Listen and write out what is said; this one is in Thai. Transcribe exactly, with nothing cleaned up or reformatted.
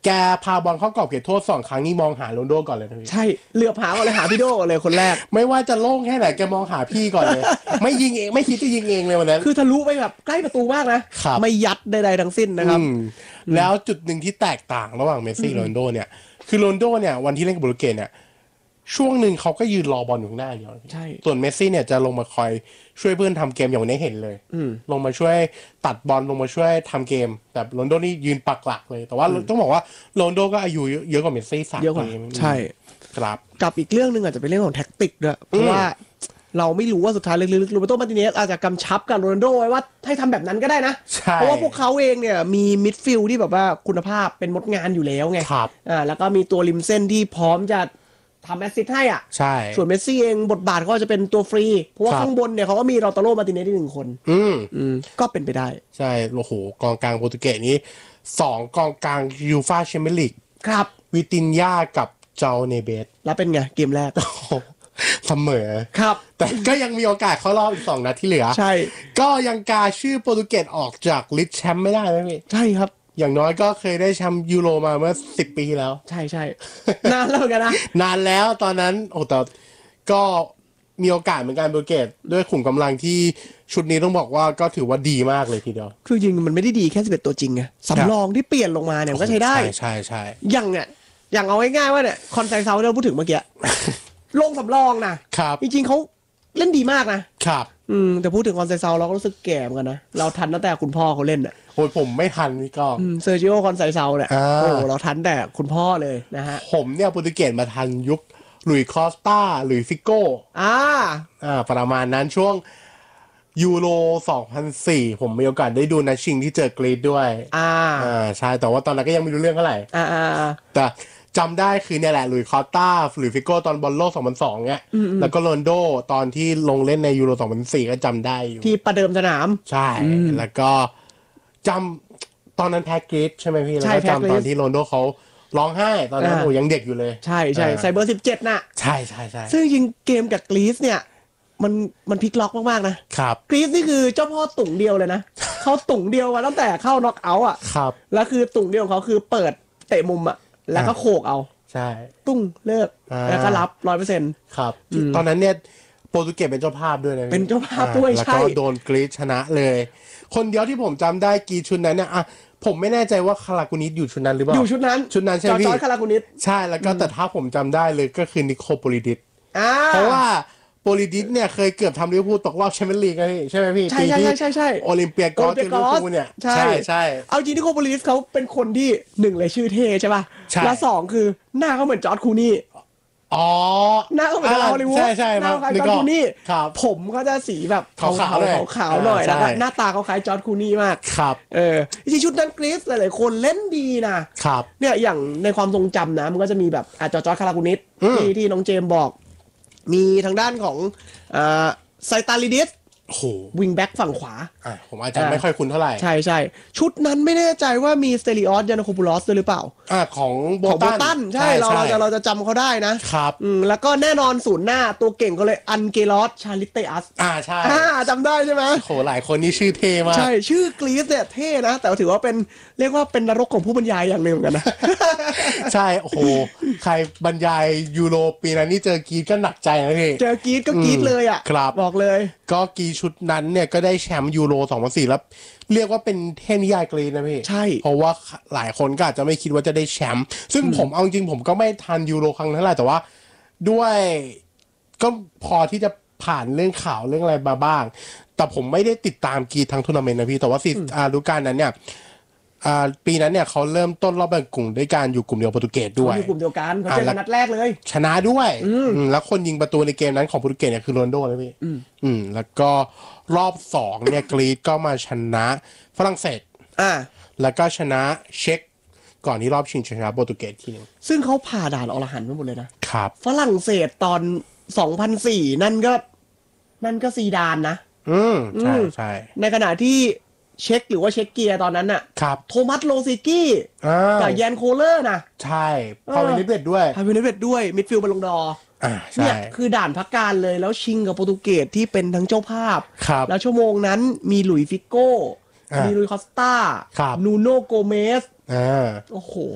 แกพาบอลเข้ากรอบเขตโทษสองครั้งนี่มองหาโรนลโดก่อนเลยนะพี่ใช่เหลือบหาก่อนเลยหาพี่โดก่อนเลยคนแรกไม่ว่าจะโล่งแค่ไหนแกมองหาพี่ก่อนเลย ไม่ยิงเองไม่คิดจะยิงเองเลยวันนั้นคือทะลุไปแบบใกล้ประตูมากนะไม่ยัดใดๆทั้งสิ้นนะครับแล้วจุดหนึ่งที่แตกต่างระหว่างเมสซี่โรนัลโดเนี่ยคือโรนัลโดเนี่ยวันที่เล่นกับโปรตุเกสเนี่ยช่วงหนึ่งเขาก็ยืนรอบอลอยู่หน้าเดียวใช่ส่วนเมสซี่เนี่ยจะลงมาคอยช่วยเพื่อนทำเกมอย่างวันนี้เห็นเลยลงมาช่วยตัดบอลลงมาช่วยทำเกมแต่โรนัลโดนี่ยืนปักหลักเลยแต่ว่าต้องบอกว่าโรนัลโดก็อายุเยอะกว่าเมสซี่สามปีใช่ครับกับอีกเรื่องนึงอาจจะเป็นเรื่องของแท็กติกด้วยเพราะว่าเราไม่รู้ว่าสุดท้ายลึกๆโรเบโต มาร์ติเนสอาจจะกำชับกับโรนัลโดไว้ว่าให้ทำแบบนั้นก็ได้นะเพราะว่าพวกเขาเองเนี่ยมีมิดฟิลด์ที่แบบว่าคุณภาพเป็นมดงานอยู่แล้วไงอ่าแล้วก็มีตัวริมเส้นที่พร้อมจะทำแอสซิสต์ให้อ่ะใช่ส่วนเมสซี่เองบทบาทก็จะเป็นตัวฟรีเพราะว่าข้างบนเนี่ยเขาก็มีเราตาโร มาร์ติเนสที่หนึ่งคนอืมอืมก็เป็นไปได้ใช่โอ้โหกองกลางโปรตุเกสนี้สองกองกลางยูฟ่าแชมเปี้ยนลีกครับวิตินยากับเจ้าเนเบสแล้วเป็นไงเกมแรกเสมอครับแต่ก็ยังมีโอกาสเข้ารอบอีกสองนัดที่เหลือใช่ก็ยังกาชื่อโปรตุเกสออกจากลิสต์แชมป์ไม่ได้ไหมพี่ใช่ครับอย่างน้อยก็เคยได้แชมป์ยูโรมาเมื่อสิบปีแล้วใช่ใช่นานแล้วกันนะนานแล้วตอนนั้นโอ้แต่ก็มีโอกาสเหมือนกันโปรตุเกสด้วยขุมกำลังที่ชุดนี้ต้องบอกว่าก็ถือว่าดีมากเลยทีเดียวคือจริงมันไม่ได้ดีแค่สิบเอ็ดตัวจริงไงสำรองที่เปลี่ยนลงมาเนี่ยก็ใช้ได้ใช่ใช่ใช่อย่างเนี่ยอย่างเอาง่ายๆว่าเนี่ยคอนไซเซาที่เราพูดถึงเมื่อกี้ลงสำรองนะครับจริงๆเขาเล่นดีมากนะครับอืมแต่พูดถึงคอนไซเซาเราก็รู้สึกแก่เหมือนกันนะเราทันตั้งแต่คุณพ่อเขาเล่นอ่ะโอ้ยผมไม่ทันนี่ก็เซอร์จิโอคอนไซเซาเนี่ยโอ้เราทันแต่คุณพ่อเลยนะฮะผมเนี่ยโปรตุเกสมาทันยุคหลุยส์คอสตาหลุยส์ฟิโก้อ่าอ่าประมาณนั้นช่วงยูโรสองพันสี่ผมมีโอกาสได้ดูนัดชิงที่เจอกรีซด้วยอ่าอ่าใช่แต่ว่าตอนนั้นก็ยังไม่รู้เรื่องเท่าไหร่อ่าอ่าแต่จำได้คือเนี่ยแหละหลุยส์คอสตาหลุยส์ฟิโก้ตอนบอลโลกสองพันสองเนี่ยแล้วก็โรนัลโดตอนที่ลงเล่นในยูโรสองพันสี่ก็จำได้อยู่ที่ประเดิมสนามใช่แล้วก็จำตอนนั้นแพ้กรีซใช่ไหมพี่แล้วก็จำตอนที่โรนัลโดเขาร้องไห้ตอนนั้นโอ้ยังเด็กอยู่เลยใช่ใช่ใส่เบอร์สิบเจ็ดน่ะใช่ใช่ใช่ซึ่งจริงเกมกับกรีซเนี่ยมันมันพลิกล็อกมากๆนะครับกรีซนี่คือเจ้าพ่อตุ่งเดียวเลยนะเขาตุ่งเดียวมาตั้งแต่เข้าน็อกเอาท์อ่ะครับแล้วคือตุ่งเดียวของเขาคือเปิดเตะมุมอ่ะแล้วก็โขกเอาใช่ตุ้งเลิกแล้วก็รับร้อยเปอร์เซ็นต์ครับตอนนั้นเนี่ยโปรตุเกสเป็นเจ้าภาพด้วยนะเป็นเจ้าภาพด้วยใช่แล้วก็โดนกรีซชนะเลยคนเดียวที่ผมจำได้กรีซชุดนั้นเนี่ยอ่ะผมไม่แน่ใจว่าคารากูนิสอยู่ชุดนั้นหรือเปล่าอยู่ชุดนั้นชุดนั้นใช่ไหมพี่จอร์จคารากูนิสใช่แล้วก็แต่ถ้าผมจำได้เลยก็คือนิโคโปลิดิสเพราะว่าโปลิดิสเนี่ยเคยเกือบทำลิเวอร์พูลตกรอบแชมเปี้ยนลีกใช่ไหมพี่ใช่ใช่ใช่ใช่โอลิมเปียกอสลิเวอร์พูลเนี่ยใช่ใช่เอาจริงนิโคโปลิดิสเขาเป็นคนที่หนึ่งเลยชื่อเท่ใช่ป่ะแล้วสองคือหน้าเขาเหมือนจอร์จคูนี่อ๋อหน้าเขาเหมือนฮอลลีวูดใช่ใช่หน้าคล้ายจอร์จคูนี่ผมเขาจะสีแบบขาวๆหน่อยขาวๆหน่อยแล้วหน้าตาเขาคล้ายจอร์จคูนี่มากครับเออจริงชุดนั้นกรีซหลายๆคนเล่นดีนะครับเนี่ยอย่างในความทรงจำนะมันก็จะมีแบบอาจจะจอร์จคารากูนิสที่ที่น้องเจมบอกมีทางด้านของอ่าไซตาลิดิสโอ้โหวิงแบ็กฝั่งขวาอ่ะผมอาจจะไม่ค่อยคุ้นเท่าไหร่ใช่ใช่ชุดนั้นไม่แน่ใจว่ามีสเตริออสยานโคปูลอสด้วยหรือเปล่าอ่าของโบตันใช่เราเราจะเราจะจำเขาได้นะครับอืมแล้วก็แน่นอนศูนย์หน้าตัวเก่งเขาเลยอันเกลอสชาลิเตอัสอ่าใช่อ่าจำได้ใช่ไหมโหหลายคนนี่ชื่อเท่มากใช่ชื่อกรีซเนี่ยเท่นะแต่ถือว่าเป็นเรียกว่าเป็นนรกของผู้บรรยายอย่างหนึ่งเหมือนกันนะใช่โอ้โหใครบรรยายยูโรปีนั้นนี่เจอกรีซก็หนักใจนะพี่เจอกรีซก็กรีซเลยอ่ะบอกเลยก็กรีซชุดนั้นเนี่ยก็ได้แชมป์ยูโรสองพันสี่แล้วเรียกว่าเป็นเทพนิยายกรีซนะพี่ใช่เพราะว่าหลายคนก็อาจจะไม่คิดว่าจะได้แชมป์ซึ่งผมเอาจริงผมก็ไม่ทันยูโรครั้งนั้นแหละแต่ว่าด้วยก็พอที่จะผ่านเรื่องข่าวเรื่องอะไรมาบ้างแต่ผมไม่ได้ติดตามกรีซทั้งทัวร์นาเมนต์นะพี่แต่ว่าสิฤดูกาลนั้นเนี่ยปีนั้นเนี่ยเขาเริ่มต้นรอบแบ่งกลุ่มด้วยการอยู่กลุ่มเดียวโปรตุเกสด้วยอยู่กลุ่มเดียวกันเขาเจอกันนัดแรกเลยชนะด้วยแล้วคนยิงประตูในเกมนั้นของโปรตุเกสเนี่ยคือโรนัลโดนะพี่อืมแล้วก็รอบสองเนี่ยกรีซก็มาชนะฝรั่งเศสอ่าแล้วก็ชนะเช็กก่อนที่รอบชิงชนะโปรตุเกสทีนึงซึ่งเขาผ่าด่านอรหันต์ไปหมดเลยนะครับฝรั่งเศสตอนสองพันสี่นั่นก็นั่นก็ซีดานนะอืมใช่ใช่ในขณะที่เช็คหรือว่าเช็คเกียร์ตอนนั้นน่ะครับโทมัสโลซิกี้กับแยนโคเลอร์นะใช่พาวินิเวตด้วยพาวินิเวตด้วยมิดฟิลด์บอลลงดอเนี่ยคือด่านพักการเลยแล้วชิงกับโปรตุเกสที่เป็นทั้งเจ้าภาพแล้วชั่วโมงนั้นมีหลุยส์ฟิโก้มีลุยคอสตานูโน่โกเมสโอ้โห